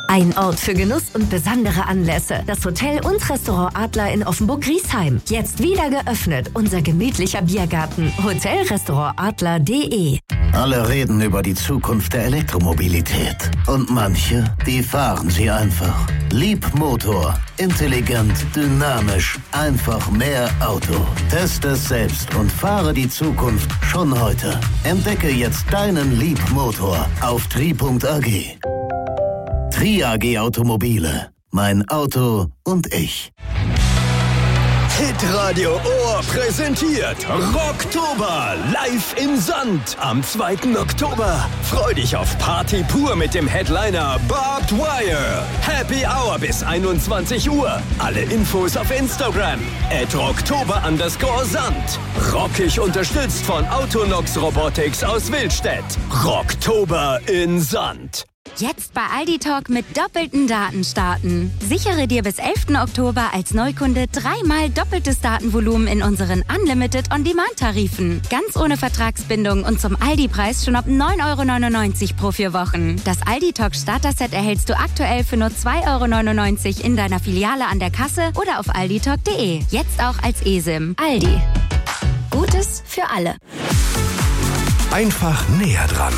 Ein Ort für Genuss und besondere Anlässe. Das Hotel und Restaurant Adler in Offenburg-Griesheim. Jetzt wieder geöffnet. Unser gemütlicher Biergarten. Hotelrestaurantadler.de. Alle reden über die Zukunft der Elektromobilität. Und manche, die fahren sie einfach. Leapmotor. Intelligent, dynamisch, einfach mehr Auto. Teste es selbst und fahre die Zukunft schon heute. Entdecke jetzt deinen Leapmotor auf tri.ag. Tri AG Automobile. Mein Auto und ich. Hitradio Ohr präsentiert Rocktober live in Sand am 2. Oktober. Freu dich auf Party pur mit dem Headliner Barbed Wire. Happy Hour bis 21 Uhr. Alle Infos auf Instagram @rocktober_Sand. Rockig unterstützt von Autonox Robotics aus Willstedt. Rocktober in Sand. Jetzt bei Aldi Talk mit doppelten Daten starten. Sichere dir bis 11. Oktober als Neukunde 3-mal doppeltes Datenvolumen in unseren Unlimited On-Demand-Tarifen. Ganz ohne Vertragsbindung und zum Aldi-Preis schon ab 9,99 € pro 4 Wochen. Das Aldi Talk Starter-Set erhältst du aktuell für nur 2,99 € in deiner Filiale an der Kasse oder auf alditalk.de. Jetzt auch als eSIM. Aldi. Gutes für alle. Einfach näher dran.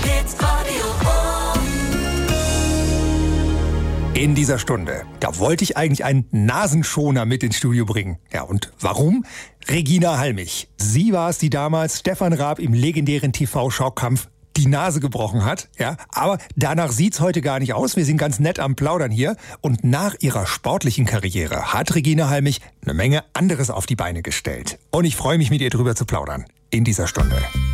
In dieser Stunde, da wollte ich eigentlich einen Nasenschoner mit ins Studio bringen. Ja, und warum? Regina Halmich. Sie war es, die damals Stefan Raab im legendären TV-Schaukampf die Nase gebrochen hat. Ja, aber danach sieht's heute gar nicht aus. Wir sind ganz nett am Plaudern hier. Und nach ihrer sportlichen Karriere hat Regina Halmich eine Menge anderes auf die Beine gestellt. Und ich freue mich, mit ihr drüber zu plaudern. In dieser Stunde.